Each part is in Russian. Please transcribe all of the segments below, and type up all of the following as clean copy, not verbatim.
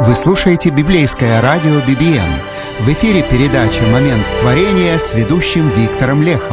Вы слушаете библейское радио BBN. В эфире передача «Момент творения» с ведущим Виктором Лехом.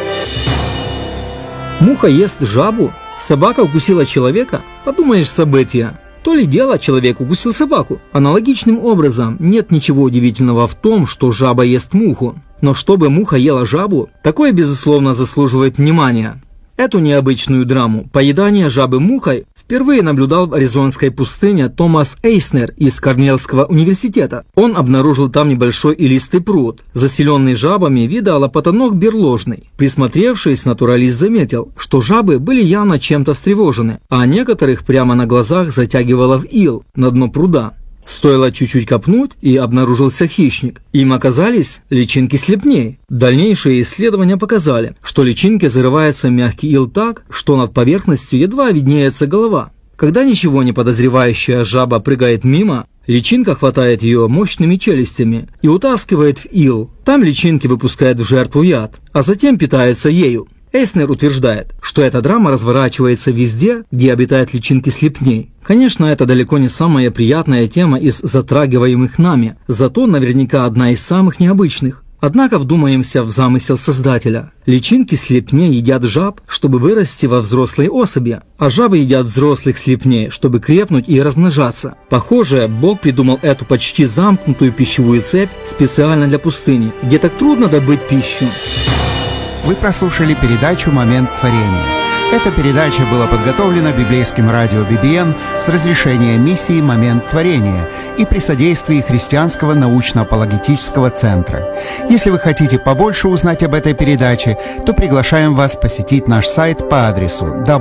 Муха ест жабу, собака укусила человека. Подумаешь, события. То ли дело, человек укусил собаку. Аналогичным образом, нет ничего удивительного в том, что жаба ест муху. Но чтобы муха ела жабу, такое, безусловно, заслуживает внимания. Эту необычную драму поедания жабы мухой впервые наблюдал в аризонской пустыне Томас Эйснер из Корнельского университета. Он обнаружил там небольшой илистый пруд, заселенный жабами вида лопатоног берложный. Присмотревшись, натуралист заметил, что жабы были явно чем-то встревожены, а некоторых прямо на глазах затягивало в ил на дно пруда. Стоило чуть-чуть копнуть, и обнаружился хищник. Им оказались личинки слепней. Дальнейшие исследования показали, что личинки зарываются в мягкий ил так, что над поверхностью едва виднеется голова. Когда ничего не подозревающая жаба прыгает мимо, личинка хватает ее мощными челюстями и утаскивает в ил. Там личинки выпускают в жертву яд, а затем питаются ею. Эйснер утверждает, что эта драма разворачивается везде, где обитают личинки слепней. Конечно, это далеко не самая приятная тема из затрагиваемых нами, зато наверняка одна из самых необычных. Однако вдумаемся в замысел Создателя. Личинки слепней едят жаб, чтобы вырасти во взрослые особи, а жабы едят взрослых слепней, чтобы крепнуть и размножаться. Похоже, Бог придумал эту почти замкнутую пищевую цепь специально для пустыни, где так трудно добыть пищу. Вы прослушали передачу «Момент творения». Эта передача была подготовлена библейским радио BBN с разрешения миссии «Момент творения» и при содействии Христианского научно-апологетического центра. Если вы хотите побольше узнать об этой передаче, то приглашаем вас посетить наш сайт по адресу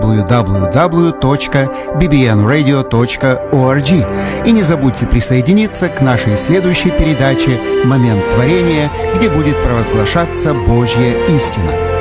www.bbnradio.org. И не забудьте присоединиться к нашей следующей передаче «Момент творения», где будет провозглашаться Божья истина.